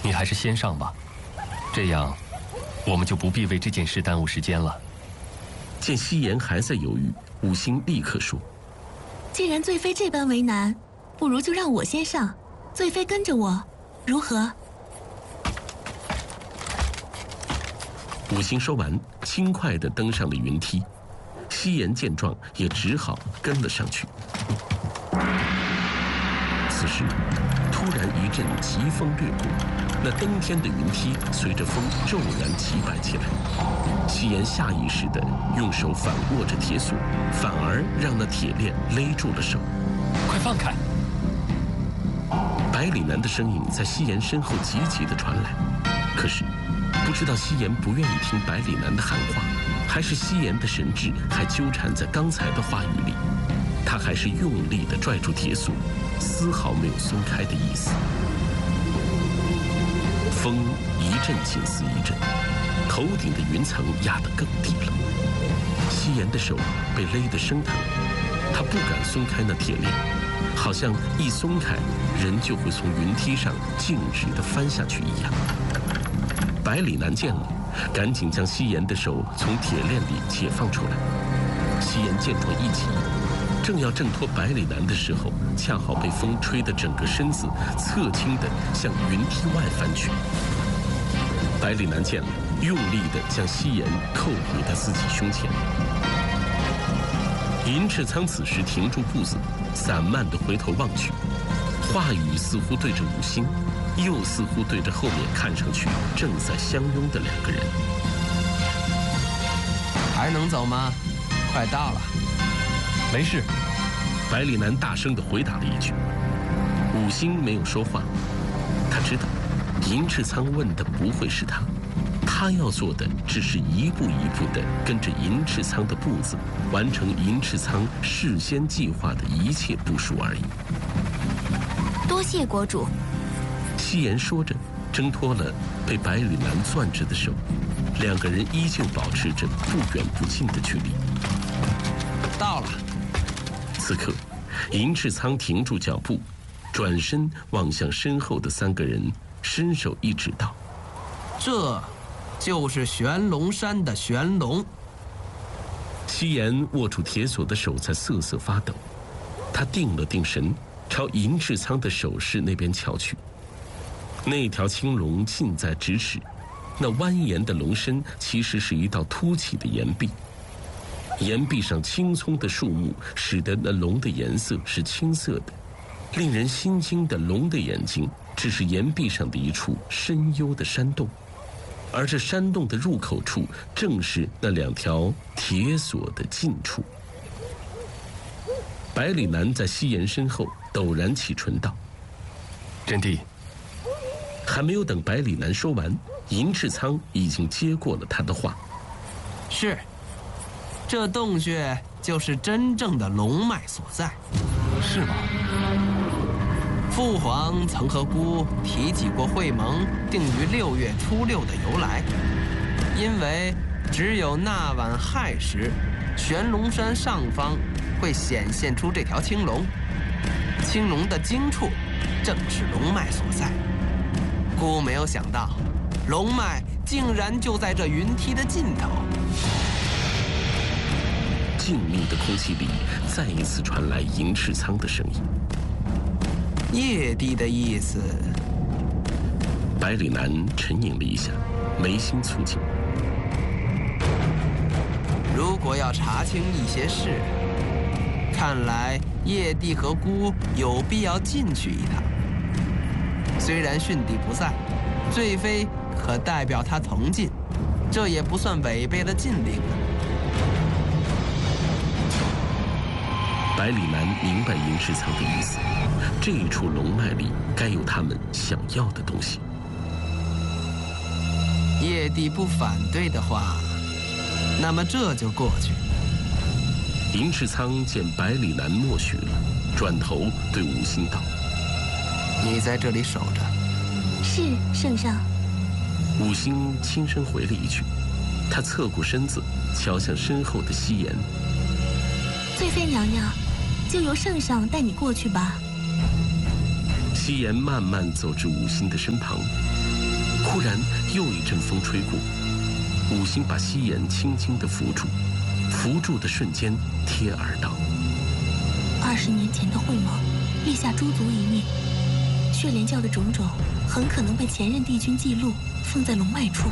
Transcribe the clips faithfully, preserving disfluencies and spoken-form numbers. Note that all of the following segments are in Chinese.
你还是先上吧，这样我们就不必为这件事耽误时间了。 见夕颜还在犹豫，武星立刻说：“ 既然醉妃这般为难，不如就让我先上，醉妃跟着我，如何？” 武星说完，轻快地登上了云梯。夕颜见状，也只好跟了上去。此时，突然一阵疾风掠过，那登天的云梯随着风骤然齐摆起来。夕颜下意识地用手反握着铁索，反而让那铁链勒住了手。 快放开！ 百里南的声音在夕颜身后急急地传来，可是不知道夕颜不愿意听百里南的喊话，还是夕颜的神智还纠缠在刚才的话语里，他还是用力地拽住铁索，丝毫没有松开的意思。风一阵紧似一阵，头顶的云层压得更低了。夕颜的手被勒得生疼，他不敢松开那铁链，好像一松开，人就会从云梯上径直地翻下去一样。百里南见了，赶紧将夕颜的手从铁链里解放出来。夕颜见状一急，正要挣脱百里南的时候，恰好被风吹得整个身子侧倾地向云梯外翻去。百里南见了，用力地将夕颜扣回他自己胸前。银翅苍此时停住步子，散漫地回头望去，话语似乎对着武星，又似乎对着后面看上去正在相拥的两个人。 还能走吗？快到了。 没事。 百里南大声地回答了一句。武星没有说话，他知道银翅苍问的不会是他，他要做的只是一步一步地跟着银翅苍的步子，完成银翅苍事先计划的一切部署而已。 多谢国主。 夕颜说着，挣脱了被百里南攥着的手，两个人依旧保持着不远不近的距离。 到了。 此刻，银翅苍停住脚步，转身望向身后的三个人，伸手一指道：“ 这就是玄龙山的玄龙。” 夕颜握住铁索的手在瑟瑟发抖，他定了定神，朝银翅苍的手势那边瞧去。那条青龙近在咫尺，那蜿蜒的龙身其实是一道凸起的岩壁，岩壁上青葱的树木使得那龙的颜色是青色的。令人心惊的龙的眼睛只是岩壁上的一处深幽的山洞，而这山洞的入口处正是那两条铁索的近处。百里南在夕颜身后陡然启唇道：“ 真谛。” 还没有等百里南说完，银翅苍已经接过了他的话：“ 是，这洞穴就是真正的龙脉所在。” 是吗？ 父皇曾和姑提起过会盟定于六月初六的由来，因为只有那晚亥时，玄龙山上方会显现出这条青龙，青龙的经处正是龙脉所在。姑没有想到，龙脉竟然就在这云梯的尽头。 静谧的空气里再一次传来银翅苍的声音：“ 叶帝的意思。” 百里南沉吟了一下，眉心蹙紧。 如果要查清一些事，看来叶帝和姑有必要进去一趟。虽然训帝不在，醉妃可代表他同进，这也不算违背了禁令。 百里南明白银翅苍的意思，这一处龙脉里该有他们想要的东西。 叶帝不反对的话，那么这就过去。 银翅苍见百里南默许了，转头对吴兴道：“ 你在这里守着。” 是，圣上。 吴兴轻声回了一句，他侧过身子，瞧向身后的夕颜：“ 醉妃娘娘，就由圣上带你过去吧。” 夕颜慢慢走至吴兴的身旁， 忽然又一阵风吹过，五行把夕颜轻轻地扶住，扶住的瞬间，贴耳道： 二十年前的会盟，立下诸族一命，血莲教的种种，很可能被前任帝君记录，放在龙脉处。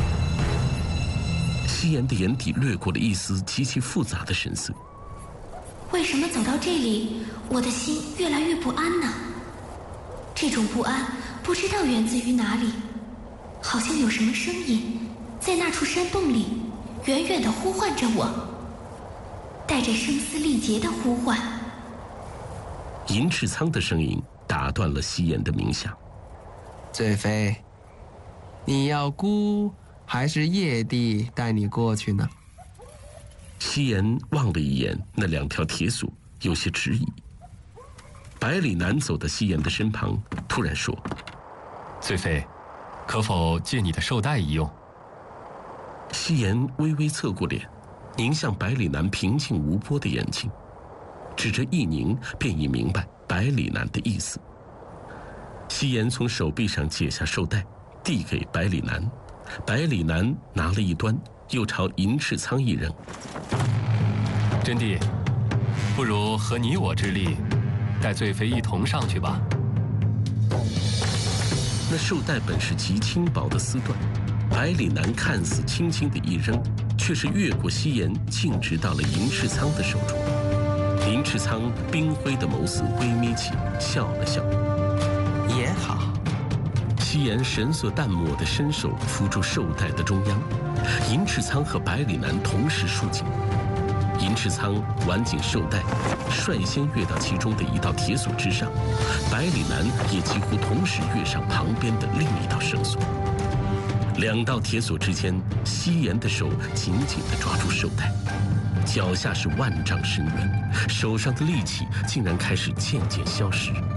夕颜的眼底掠过了一丝极其复杂的神色。 为什么走到这里，我的心越来越不安呢？这种不安不知道源自于哪里，好像有什么声音在那处山洞里远远地呼唤着我，带着声嘶力竭的呼唤。 银翅苍的声音打断了夕颜的冥想。 醉妃，你要姑还是叶帝带你过去呢？ 夕颜望了一眼那两条铁索，有些迟疑。百里南走到夕颜的身旁，突然说： 醉妃，可否借你的绶带一用？ 夕颜微微侧过脸，凝向百里南平静无波的眼睛，只这一凝便已明白百里南的意思。夕颜从手臂上解下绶带，递给百里南，百里南拿了一端，又朝银翅苍一扔。 真帝，不如合你我之力，带醉妃一同上去吧。 那绶带本是极轻薄的丝缎，百里南看似轻轻的一扔，却是越过夕颜，径直到了银翅苍的手中。银翅苍冰灰的眸丝微眯起，笑了笑。 也好。 夕颜神色淡漠的伸手扶住绶带的中央，银翅苍和百里南同时束紧。银翅苍挽紧绶带，率先跃到其中的一道铁索之上，百里南也几乎同时跃上旁边的另一道绳索。两道铁索之间，夕颜的手紧紧地抓住绶带，脚下是万丈深渊，手上的力气竟然开始渐渐消失。